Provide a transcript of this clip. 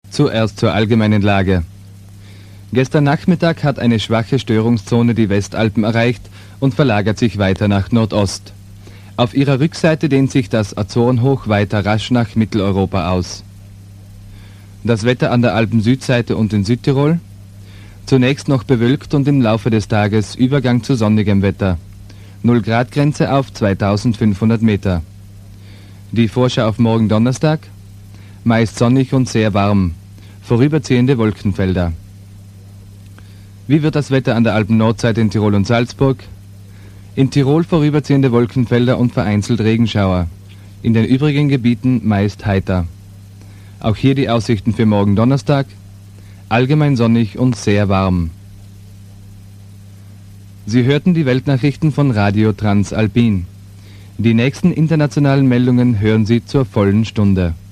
Zuerst zur allgemeinen Lage. Gestern Nachmittag hat eine schwache Störungszone die Westalpen erreicht und verlagert sich weiter nach Nordost. Auf ihrer Rückseite dehnt sich das Azorenhoch weiter rasch nach Mitteleuropa aus. Das Wetter an der Alpen-Südseite und in Südtirol? Zunächst noch bewölkt und im Laufe des Tages Übergang zu sonnigem Wetter. 0-Grad-Grenze auf 2500 Meter. Die Vorschau auf morgen Donnerstag? Meist sonnig und sehr warm. Vorüberziehende Wolkenfelder. Wie wird das Wetter an der Alpen-Nordseite in Tirol und Salzburg? In Tirol vorüberziehende Wolkenfelder und vereinzelt Regenschauer. In den übrigen Gebieten meist heiter. Auch hier die Aussichten für morgen Donnerstag. Allgemein sonnig und sehr warm. Sie hörten die Weltnachrichten von Radio Transalpin. Die nächsten internationalen Meldungen hören Sie zur vollen Stunde.